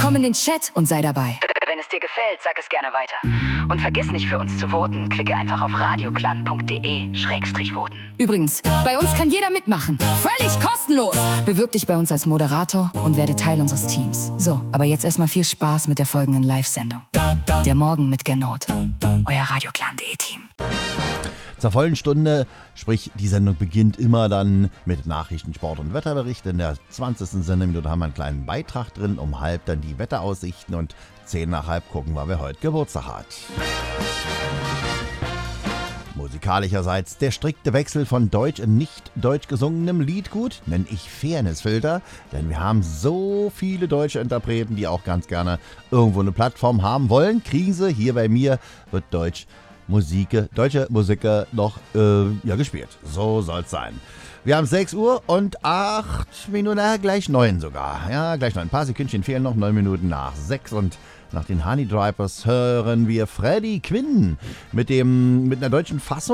Komm in den Chat und sei dabei. Wenn es dir gefällt, sag es gerne weiter. Und vergiss nicht, für uns zu voten. Klicke einfach auf radioklan.de/voten. Übrigens, bei uns kann jeder mitmachen. Völlig kostenlos. Bewirb dich bei uns als Moderator und werde Teil unseres Teams. So, aber jetzt erstmal viel Spaß mit der folgenden Live-Sendung. Der Morgen mit Gernot. Euer Radioklan.de Team. Zur vollen Stunde, sprich die Sendung beginnt immer dann mit Nachrichten, Sport und Wetterbericht. In der 20. Sendeminute haben wir einen kleinen Beitrag drin, um halb dann die Wetteraussichten und 10 nach halb gucken wir, wer heute Geburtstag hat. Musikalischerseits der strikte Wechsel von deutsch in nicht deutsch gesungenem Liedgut, nenne ich Fairnessfilter, denn wir haben so viele deutsche Interpreten, die auch ganz gerne irgendwo eine Plattform haben wollen. Krise, hier bei mir wird deutsche Musik noch gespielt. So soll's sein. Wir haben 6 Uhr und 8 Minuten, gleich 9 sogar. Ja, gleich 9. Ein paar Sekündchen fehlen noch, 9 Minuten nach 6 und nach den Honey Drivers hören wir Freddie Quinn mit einer deutschen Fassung.